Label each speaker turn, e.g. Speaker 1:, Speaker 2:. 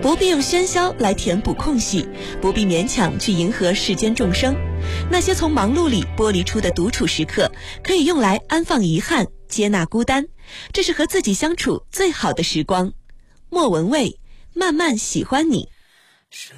Speaker 1: 不必用喧嚣来填补空隙，不必勉强去迎合世间众生。那些从忙碌里剥离出的独处时刻，可以用来安放遗憾，接纳孤单，这是和自己相处最好的时光。莫文蔚，慢慢喜欢你。